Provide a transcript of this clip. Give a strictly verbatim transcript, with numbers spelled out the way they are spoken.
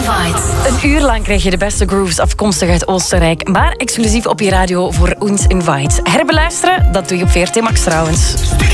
Invites. Een uur lang krijg je de beste grooves afkomstig uit Oostenrijk, maar exclusief op je radio voor Uns Invites. Herbeluisteren, dat doe je op V R T Max trouwens.